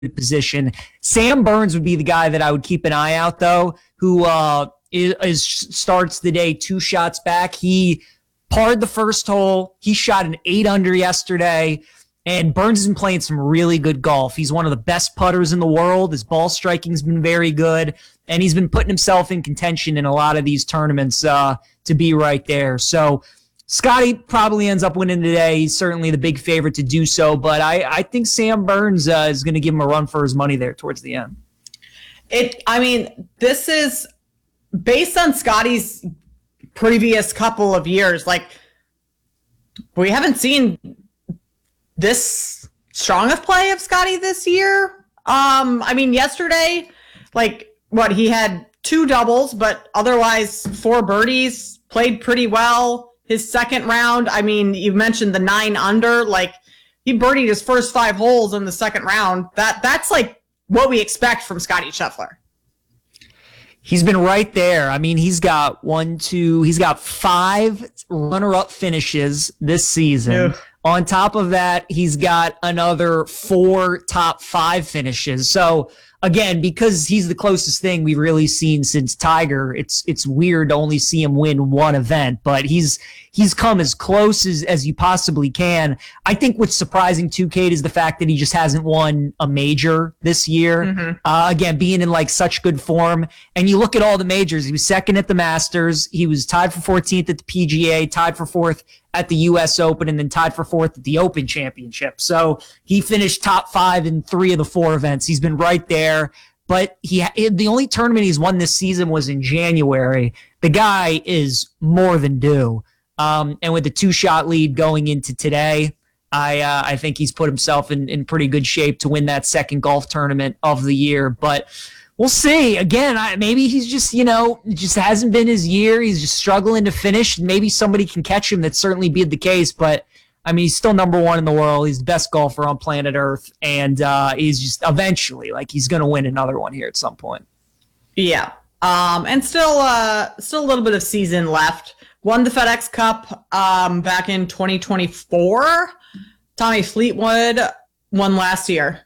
position. Sam Burns would be the guy that I would keep an eye out, though, who starts the day 2 shots back. He parred the first hole. He shot an 8 under yesterday, and Burns has been playing some really good golf. He's one of the best putters in the world. His ball striking's been very good, and he's been putting himself in contention in a lot of these tournaments to be right there. So Scotty probably ends up winning today. He's certainly the big favorite to do so, but I think Sam Burns is going to give him a run for his money there towards the end. This is based on Scotty's previous couple of years. Like, we haven't seen this strong of play of Scotty this year. Yesterday, he had 2 doubles, but otherwise 4 birdies, played pretty well. His second round, you mentioned the 9 under, he birdied his first 5 holes in the second round. That's what we expect from Scotty Scheffler. He's been right there. He's got 5 runner-up finishes this season. Yeah. On top of that, he's got another 4 top 5 finishes. So again, because he's the closest thing we've really seen since Tiger, it's weird to only see him win one event, but he's come as close as you possibly can. I think what's surprising too, Kate, is the fact that he just hasn't won a major this year. Mm-hmm. Again, being in such good form. And you look at all the majors, he was second at the Masters. He was tied for 14th at the PGA, tied for 4th at the US Open, and then tied for 4th at the Open Championship. So he finished top 5 in 3 of the 4 events. He's been right there, but the only tournament he's won this season was in January. The guy is more than due. And with the 2-shot lead going into today, I think he's put himself in pretty good shape to win that second golf tournament of the year. But we'll see. Again, maybe he's just, just hasn't been his year. He's just struggling to finish. Maybe somebody can catch him. That'd certainly be the case. But, he's still number 1 in the world. He's the best golfer on planet Earth. And he's just eventually, he's going to win another one here at some point. Yeah. And still a little bit of season left. Won the FedEx Cup back in 2024. Tommy Fleetwood won last year.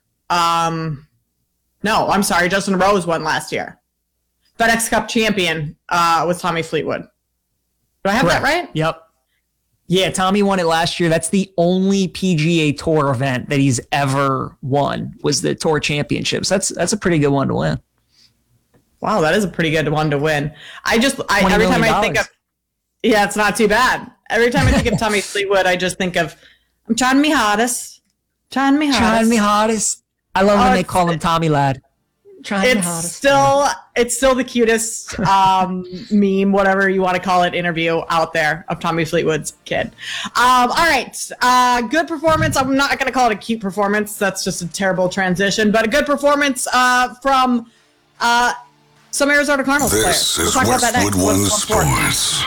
No, I'm sorry. Justin Rose won last year. FedEx Cup champion was Tommy Fleetwood. Do I have that right? Yep. Yeah, Tommy won it last year. That's the only PGA Tour event that he's ever won, was the Tour Championships. That's a pretty good one to win. Wow, that is a pretty good one to win. Every time I think of, yeah, it's not too bad. Every time I think of Tommy Fleetwood, I just think of, I'm trying me hottest. Trying me hottest. I love when they call him Tommy Lad. It's still the cutest meme, whatever you want to call it, interview out there of Tommy Fleetwood's kid. All right. Good performance. I'm not going to call it a cute performance. That's just a terrible transition. But a good performance from some Arizona Cardinals players. This is Westwood One Sports.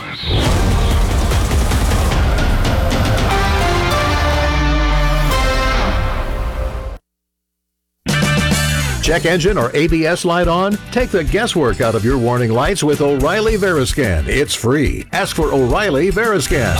Check engine or ABS light on? Take the guesswork out of your warning lights with O'Reilly Veriscan. It's free. Ask for O'Reilly Veriscan.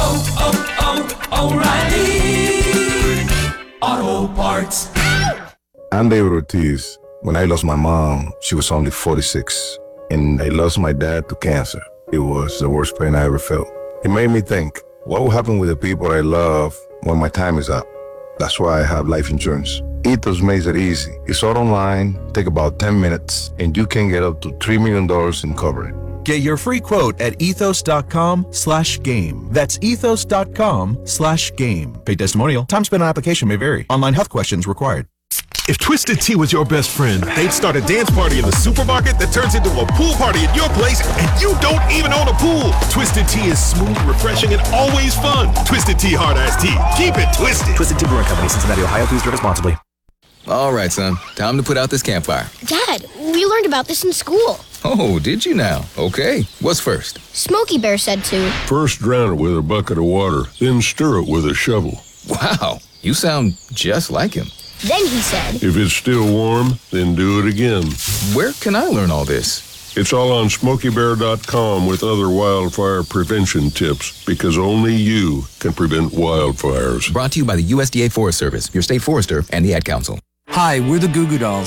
O'Reilly Auto Parts. I'm David Ortiz. When I lost my mom, she was only 46. And I lost my dad to cancer. It was the worst pain I ever felt. It made me think, what will happen with the people I love when my time is up? That's why I have life insurance. Ethos makes it easy. It's all online, take about 10 minutes, and you can get up to $3 million in coverage. Get your free quote at ethos.com/game. That's ethos.com/game. Paid testimonial. Time spent on application may vary. Online health questions required. If Twisted Tea was your best friend, they'd start a dance party in the supermarket that turns into a pool party at your place, and you don't even own a pool. Twisted Tea is smooth, refreshing, and always fun. Twisted Tea Hard Iced Tea. Keep it twisted. Twisted Tea Brewing Company, Cincinnati, Ohio. Please drink responsibly. All right, son. Time to put out this campfire. Dad, we learned about this in school. Oh, did you now? Okay. What's first? Smokey Bear said to. First drown it with a bucket of water, then stir it with a shovel. Wow. You sound just like him. Then he said, if it's still warm, then do it again. Where can I learn all this? It's all on SmokeyBear.com with other wildfire prevention tips, because only you can prevent wildfires. Brought to you by the USDA Forest Service, your state forester, and the Ad Council. Hi, we're the Goo Goo Dolls.